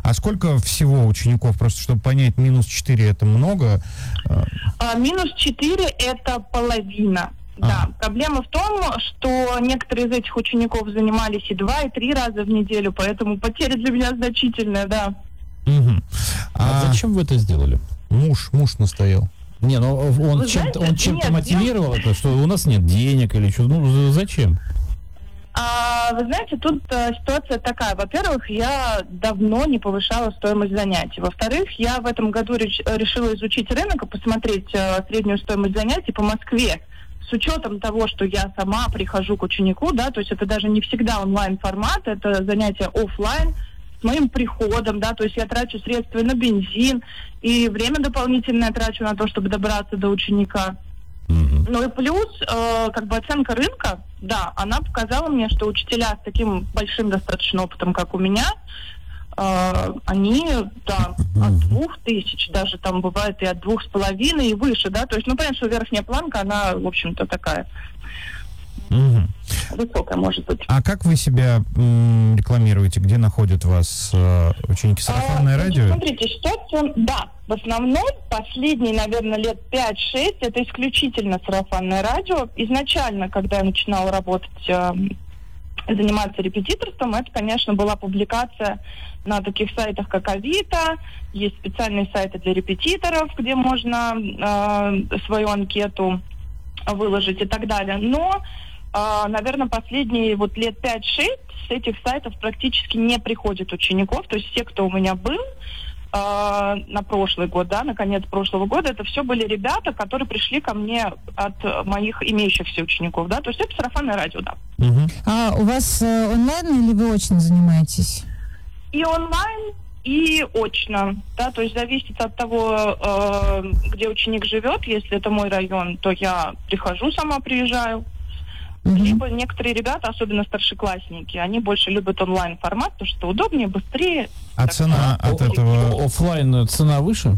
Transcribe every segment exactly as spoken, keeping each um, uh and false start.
А сколько всего учеников? Просто чтобы понять, минус четыре это много? А, минус четыре это половина. А. Да, проблема в том, что некоторые из этих учеников занимались и два, и три раза в неделю, поэтому потеря для меня значительная, да. Угу. А, а зачем вы это сделали? Муж, муж настоял. Не, ну он чем-то, он чем-то мотивировал это, что у нас нет денег или что? Ну, зачем? А, вы знаете, тут а, ситуация такая. Во-первых, я давно не повышала стоимость занятий. Во-вторых, я в этом году реш, решила изучить рынок и посмотреть а, среднюю стоимость занятий по Москве. С учетом того, что я сама прихожу к ученику, да, то есть это даже не всегда онлайн-формат, это занятие офлайн, с моим приходом, да, то есть я трачу средства на бензин, и время дополнительное трачу на то, чтобы добраться до ученика. Mm-hmm. Ну и плюс, э, как бы оценка рынка, да, она показала мне, что учителя с таким большим достаточно опытом, как у меня, э, они, да, mm-hmm. от двух тысяч, даже там бывает и от двух с половиной и выше, да, то есть, ну, понятно, что верхняя планка, она, в общем-то, такая... Угу. Высокая, может быть. А как вы себя м, рекламируете? Где находят вас э, ученики? Сарафанное а, радио? Смотрите, ситуация, да, в основном последние, наверное, лет пять-шесть это исключительно сарафанное радио. Изначально, когда я начинала работать, э, заниматься репетиторством, это, конечно, была публикация на таких сайтах, как Авито. Есть специальные сайты для репетиторов, где можно э, свою анкету выложить и так далее. Но наверное, последние вот лет пять-шесть с этих сайтов практически не приходит учеников. То есть все, кто у меня был э, на прошлый год, да, на конец прошлого года, это все были ребята, которые пришли ко мне от моих имеющихся учеников, да. То есть это сарафанное радио, да. Угу. А у вас э, онлайн или вы очно занимаетесь? И онлайн, и очно, да, то есть зависит от того, э, где ученик живет. Если это мой район, то я прихожу, сама приезжаю. Mm-hmm. Либо некоторые ребята, особенно старшеклассники, они больше любят онлайн-формат, потому что удобнее, быстрее. А цена от этого... Оффлайн цена выше?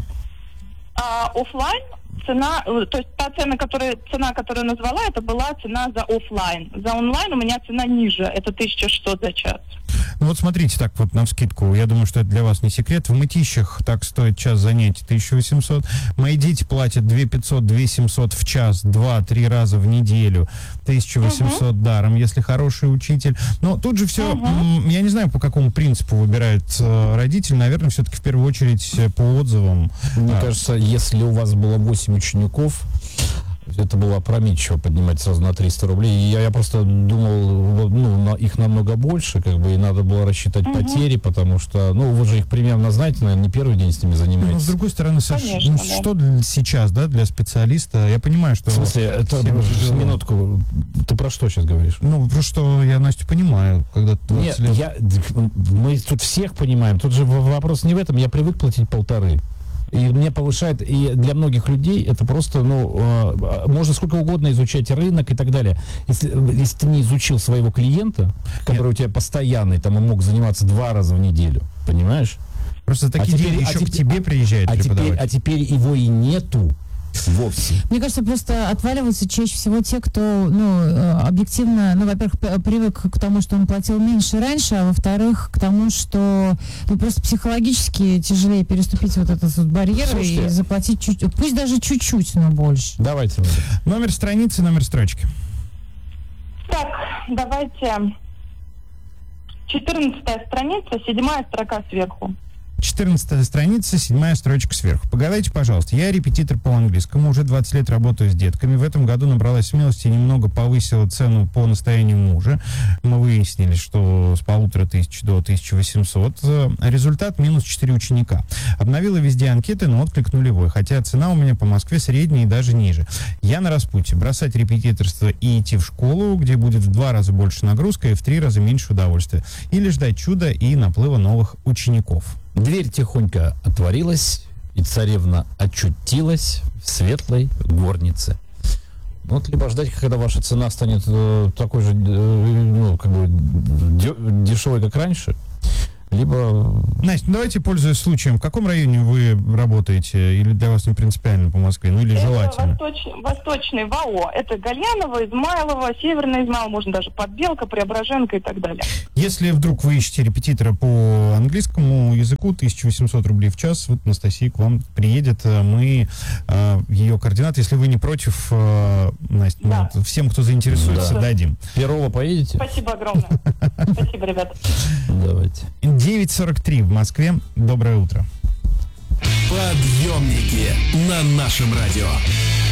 А, оффлайн цена, то есть та цена, которая, цена, которую я назвала, это была цена за оффлайн. За онлайн у меня цена ниже, это тысяча шестьсот за час. Ну вот смотрите, так вот навскидку, я думаю, что это для вас не секрет. В Мытищах так стоит час занятий тысяча восемьсот. Мои дети платят две тысячи пятьсот - две тысячи семьсот в час, два-три раза в неделю, тысяча восемьсот uh-huh. даром, если хороший учитель. Но тут же все, uh-huh. м, я не знаю, по какому принципу выбирает э, родитель, наверное, все-таки в первую очередь по отзывам. Мне а, кажется, если у вас было восемь учеников, это было опрометчиво поднимать сразу на триста рублей. И я, я просто думал, ну, на, их намного больше, как бы, и надо было рассчитать uh-huh. потери, потому что, ну, вы же их примерно знаете, наверное, не первый день с ними занимаетесь. Ну, с другой стороны, Саш, Конечно, ну, да. что для, сейчас, да, для специалиста, я понимаю, что... В смысле, это, минутку, ты про что сейчас говоришь? Ну, про что я Настю понимаю, когда Нет, лет... я, мы тут всех понимаем, тут же вопрос не в этом, я привык платить полторы. И мне повышает, и для многих людей это просто, ну, э, можно сколько угодно изучать рынок и так далее. Если, если ты не изучил своего клиента, который Нет. у тебя постоянный, там он мог заниматься два раза в неделю, понимаешь? Просто такие а теперь, деньги еще а к тебе приезжают а теперь, а теперь его и нету вовсе. Мне кажется, просто отваливаются чаще всего те, кто, ну, объективно, ну, во-первых, привык к тому, что он платил меньше раньше, а во-вторых, к тому, что, ну, просто психологически тяжелее переступить вот этот вот барьер. Слушайте, и заплатить чуть-чуть, пусть даже чуть-чуть, но больше. Давайте. Номер страницы, номер строчки. Так, давайте. четырнадцатая страница, седьмая строка сверху. четырнадцатая страница, седьмая строчка сверху. Погадайте, пожалуйста. Я репетитор по английскому, уже двадцать лет работаю с детками. В этом году набралась смелости и немного повысила цену по настоянию мужа. Мы выяснили, что с полутора тысяч до тысячи восьмисот. Результат — минус четыре ученика. Обновила везде анкеты, но отклик нулевой. Хотя цена у меня по Москве средняя и даже ниже. Я на распутье. Бросать репетиторство и идти в школу, где будет в два раза больше нагрузка и в три раза меньше удовольствия. Или ждать чуда и наплыва новых учеников. Дверь тихонько отворилась, и царевна очутилась в светлой горнице. Вот либо ждать, когда ваша цена станет э, такой же, э, ну, как бы дешевой, как раньше, либо... Настя, ну давайте, пользуясь случаем, в каком районе вы работаете? Или для вас не принципиально по Москве? Ну или Это желательно? Восточ... Восточный ВАО. Это Гальяново, Измайлово, Северное Измайлово, можно даже Подбелка, Преображенка и так далее. Если вдруг вы ищете репетитора по английскому языку, тысяча восемьсот рублей в час, вот Анастасия к вам приедет. Мы э, ее координаты, если вы не против, э, Настя, Да. вот, всем, кто заинтересуется, Да. дадим. Первого поедете? Спасибо огромное. Спасибо, ребята. Давайте. девять сорок три в Москве. Доброе утро. Подъемники на нашем радио.